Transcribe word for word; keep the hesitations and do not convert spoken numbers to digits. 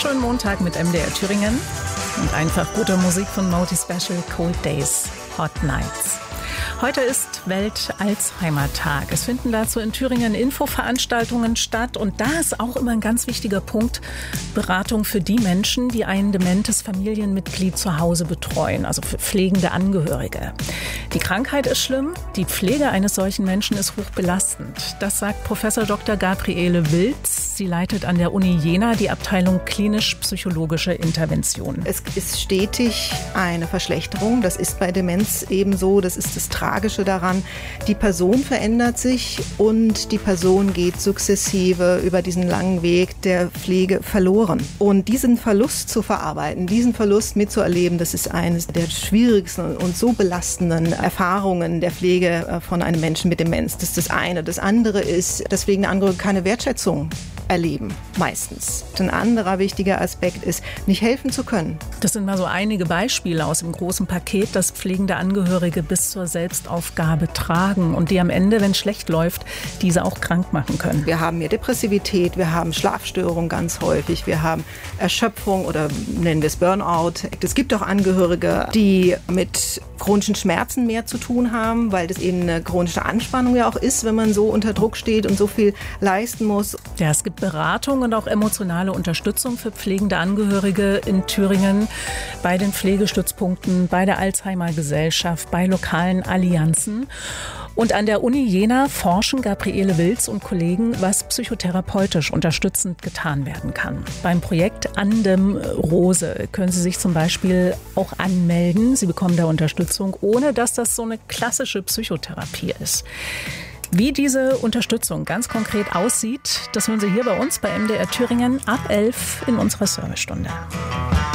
wunderschönen Montag mit M D R Thüringen und einfach guter Musik von Multi Special, Cold Days, Hot Nights. Heute ist Welt-Alzheimer-Tag. Es finden dazu in Thüringen Infoveranstaltungen statt. Und da ist auch immer ein ganz wichtiger Punkt, Beratung für die Menschen, die ein dementes Familienmitglied zu Hause betreuen, also für pflegende Angehörige. Die Krankheit ist schlimm, die Pflege eines solchen Menschen ist hochbelastend. Das sagt Professor Doktor Gabriele Wilz. Sie leitet an der Uni Jena die Abteilung klinisch-psychologische Intervention. Es ist stetig eine Verschlechterung. Das ist bei Demenz ebenso. Das ist das Tragische daran. Die Person verändert sich und die Person geht sukzessive über diesen langen Weg der Pflege verloren. Und diesen Verlust zu verarbeiten, diesen Verlust mitzuerleben, das ist eines der schwierigsten und so belastenden Erfahrungen der Pflege von einem Menschen mit Demenz. Das ist das eine. Das andere ist, dass pflegende Angehörige keine Wertschätzung erleben, meistens. Ein anderer wichtiger Aspekt ist, nicht helfen zu können. Das sind mal so einige Beispiele aus dem großen Paket, das pflegende Angehörige bis zur Selbstaufgabe tragen und die am Ende, wenn es schlecht läuft, diese auch krank machen können. Wir haben mehr Depressivität, wir haben Schlafstörungen ganz häufig, wir haben Erschöpfung oder nennen wir es Burnout. Es gibt auch Angehörige, die mit chronischen Schmerzen mehr zu tun haben, weil das eben eine chronische Anspannung ja auch ist, wenn man so unter Druck steht und so viel leisten muss. Ja, es gibt Beratung und auch emotionale Unterstützung für pflegende Angehörige in Thüringen bei den Pflegestützpunkten, bei der Alzheimer-Gesellschaft, bei lokalen Allianzen. Und an der Uni Jena forschen Gabriele Wilz und Kollegen, was psychotherapeutisch unterstützend getan werden kann. Beim Projekt Andem Rose können Sie sich zum Beispiel auch anmelden. Sie bekommen da Unterstützung, ohne dass das so eine klassische Psychotherapie ist. Wie diese Unterstützung ganz konkret aussieht, das hören Sie hier bei uns bei M D R Thüringen ab elf in unserer Servicestunde.